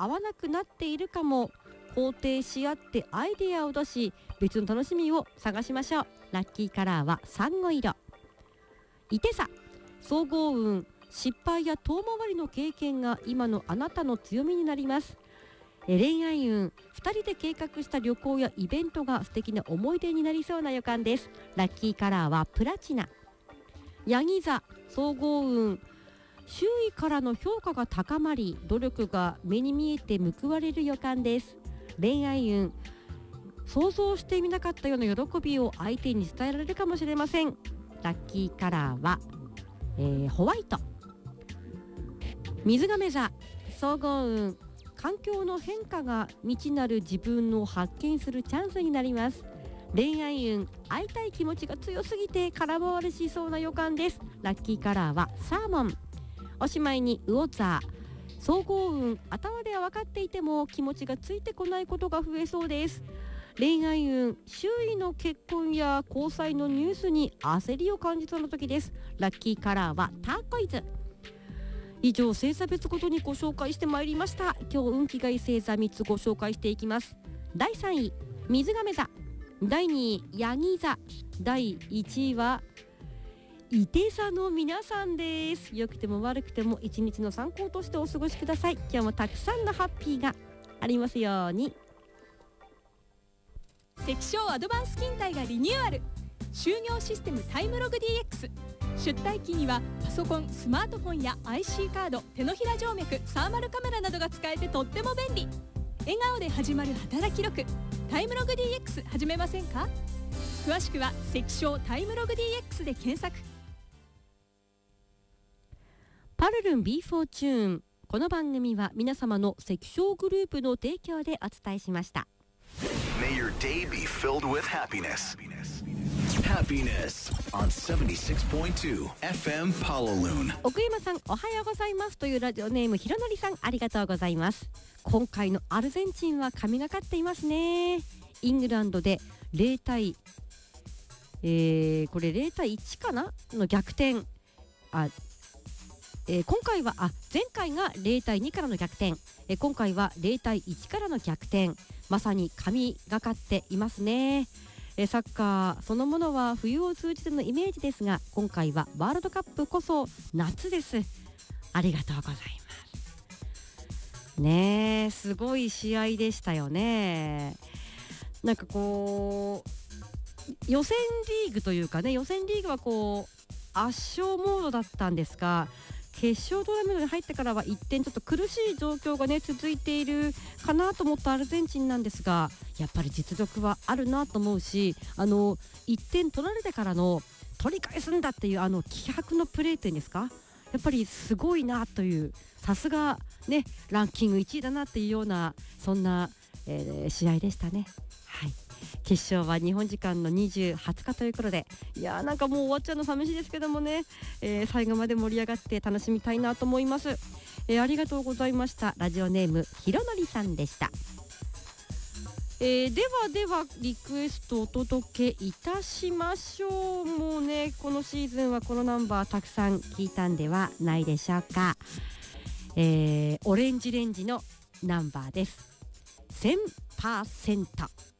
合わなくなっているかも。肯定し合ってアイデアを出し、別の楽しみを探しましょう。ラッキーカラーはサンゴ色。いて座、総合運、失敗や遠回りの経験が今のあなたの強みになります。恋愛運、2人で計画した旅行やイベントが素敵な思い出になりそうな予感です。ラッキーカラーはプラチナ。ヤギ座、総合運、周囲からの評価が高まり、努力が目に見えて報われる予感です。恋愛運、想像してみなかったような喜びを相手に伝えられるかもしれません。ラッキーカラーは、ホワイト。水亀座、総合運、環境の変化が未知なる自分を発見するチャンスになります。恋愛運、会いたい気持ちが強すぎて空回りしそうな予感です。ラッキーカラーはサーモン。おしまいに魚座、総合運、頭では分かっていても気持ちがついてこないことが増えそうです。恋愛運、周囲の結婚や交際のニュースに焦りを感じそうな時です。ラッキーカラーはターコイズ。以上、星座別ごとにご紹介してまいりました。今日運気がいい星座3つご紹介していきます。第3位水亀座、第2位ヤギ座、第1位はいて座の皆さんです。良くても悪くても一日の参考としてお過ごしください。今日もたくさんのハッピーがありますように。 関証アドバンス勤怠がリニューアル。就業システムタイムログ DX。 出退勤にはパソコン、スマートフォンや IC カード、手のひら静脈、サーマルカメラなどが使えてとっても便利。笑顔で始まる働き力、タイムログ DX 始めませんか？詳しくは関証タイムログ DX で検索。 パルルン B フォーチューン。この番組は皆様の関証グループの提供でお伝えしました。 May your day be filled with happiness. Happiness on 76.2 FM Palaloon。 奥山さん、おはようございますというラジオネームひろのりさん、ありがとうございます。今回のアルゼンチンは神がかっていますね。イングランドで0対、これ0対1かなの逆転。今回は前回が0対2からの逆転、今回は0対1からの逆転。まさに神がかっていますね。サッカーそのものは冬を通じてのイメージですが、今回はワールドカップこそ夏です。ありがとうございますね。すごい試合でしたよね。なんかこう予選リーグというかね、予選リーグはこう圧勝モードだったんですが、決勝トーナメントに入ってからは一点ちょっと苦しい状況がね続いているかなと思ったアルゼンチンなんですが、やっぱり実力はあるなと思うし、1点取られてからの取り返すんだっていう気迫のプレーっていうんですか、やっぱりすごいなという、さすがねランキング1位だなっていうような、そんな、試合でしたね。はい、決勝は日本時間の20日ということで、いやーなんかもう終わっちゃうの寂しいですけどもね、最後まで盛り上がって楽しみたいなと思います。ありがとうございました。ラジオネームひろのりさんでした。ではリクエストをお届けいたしましょう。もうねこのシーズンはこのナンバーたくさん聞いたんではないでしょうか。オレンジレンジのナンバーです。1000%。